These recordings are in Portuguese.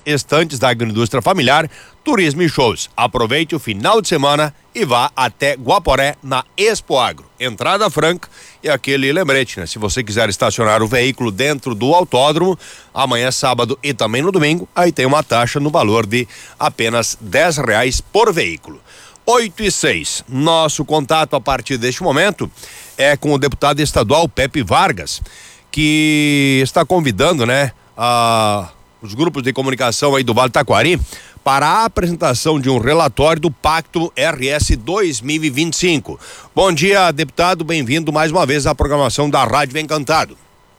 estantes da agroindústria familiar, turismo e shows. Aproveite o final de semana e vá até Guaporé na Expo Agro. Entrada franca e aquele lembrete, né? Se você quiser estacionar o veículo dentro do autódromo, amanhã sábado e também no domingo, aí tem uma taxa no valor de apenas R$10 por veículo. 8:06. Nosso contato a partir deste momento é com o deputado estadual Pepe Vargas, que está convidando, né, os grupos de comunicação aí do Vale do Taquari para a apresentação de um relatório do Pacto RS 2025. Bom dia, deputado, bem-vindo mais uma vez à programação da Rádio Vem Encantado.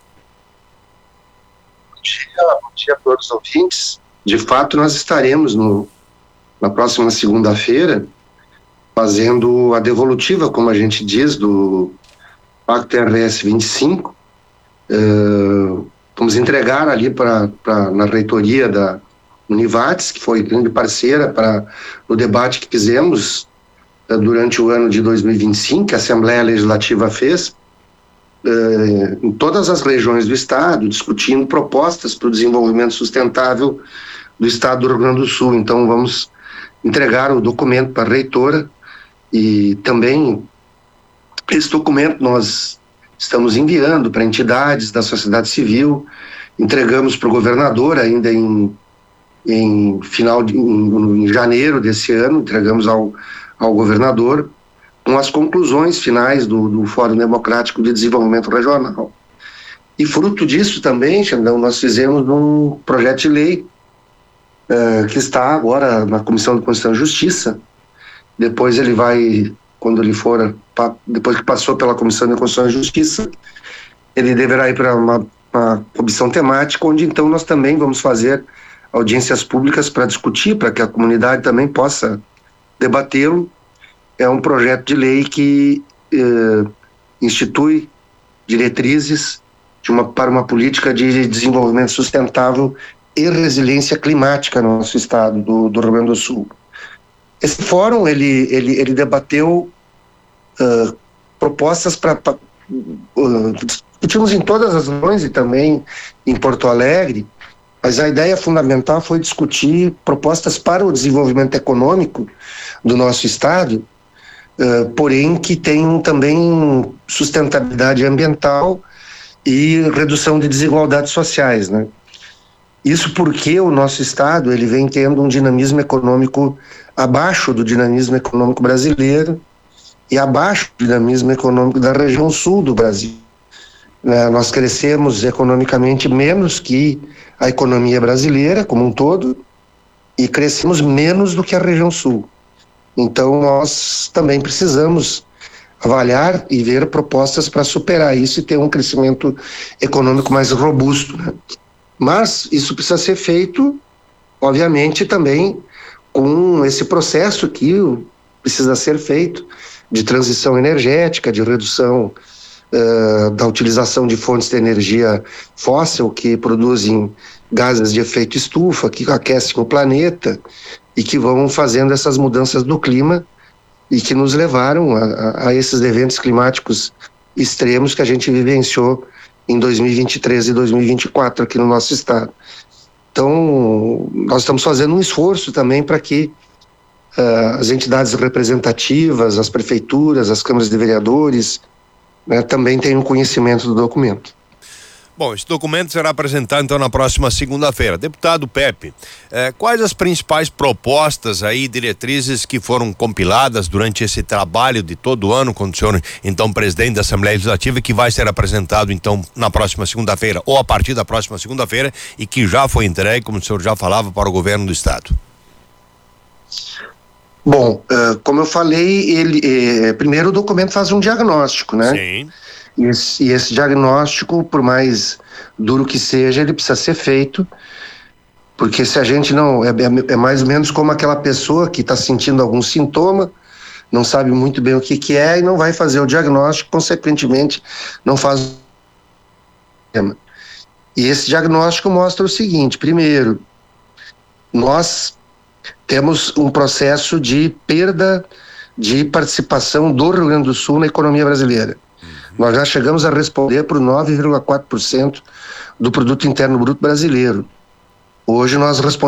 Bom dia a todos os ouvintes. De fato, nós estaremos na próxima segunda-feira fazendo a devolutiva, como a gente diz, do Pacto RS 25. Vamos entregar ali na reitoria da Univates, que foi grande parceira para o debate que fizemos durante o ano de 2025, que a Assembleia Legislativa fez, em todas as regiões do Estado, discutindo propostas para o desenvolvimento sustentável do Estado do Rio Grande do Sul. Então, vamos entregar o documento para a reitora e também esse documento nós estamos enviando para entidades da sociedade civil, entregamos para o governador ainda em janeiro desse ano, entregamos ao governador com as conclusões finais do Fórum Democrático de Desenvolvimento Regional. E fruto disso também, Xandão, nós fizemos um projeto de lei que está agora na Comissão de Constituição e Justiça. Depois ele vai, depois que passou pela Comissão de Constituição e Justiça, ele deverá ir para uma comissão temática, onde então nós também vamos fazer audiências públicas para discutir, para que a comunidade também possa debatê-lo. É um projeto de lei que institui diretrizes para uma política de desenvolvimento sustentável e resiliência climática no nosso estado do Rio Grande do Sul. Esse fórum, ele debateu propostas para discutimos em todas as regiões e também em Porto Alegre, mas a ideia fundamental foi discutir propostas para o desenvolvimento econômico do nosso estado, porém que tenham também sustentabilidade ambiental e redução de desigualdades sociais, né? Isso porque o nosso estado ele vem tendo um dinamismo econômico abaixo do dinamismo econômico brasileiro e abaixo do dinamismo econômico da região sul do Brasil. Nós crescemos economicamente menos que a economia brasileira como um todo e crescemos menos do que a região sul. Então nós também precisamos avaliar e ver propostas para superar isso e ter um crescimento econômico mais robusto, né? Mas isso precisa ser feito, obviamente, também com esse processo que precisa ser feito de transição energética, de redução da utilização de fontes de energia fóssil que produzem gases de efeito estufa, que aquecem o planeta e que vão fazendo essas mudanças do clima e que nos levaram a esses eventos climáticos extremos que a gente vivenciou em 2023 e 2024 aqui no nosso estado. Então, nós estamos fazendo um esforço também para que as entidades representativas, as prefeituras, as câmaras de vereadores, né, também tenham conhecimento do documento. Bom, esse documento será apresentado então na próxima segunda-feira. Deputado Pepe, quais as principais propostas aí, diretrizes que foram compiladas durante esse trabalho de todo o ano, quando o senhor, então, presidente da Assembleia Legislativa, que vai ser apresentado então na próxima segunda-feira, ou a partir da próxima segunda-feira, e que já foi entregue, como o senhor já falava, para o governo do estado? Bom, como eu falei, primeiro o documento faz um diagnóstico, né? Sim. E esse diagnóstico, por mais duro que seja, ele precisa ser feito, porque se a gente não... É mais ou menos como aquela pessoa que está sentindo algum sintoma, não sabe muito bem o que é e não vai fazer o diagnóstico, consequentemente não faz o problema. E esse diagnóstico mostra o seguinte: primeiro, nós temos um processo de perda de participação do Rio Grande do Sul na economia brasileira. Nós já chegamos a responder por 9,4% do produto interno bruto brasileiro. Hoje nós respondemos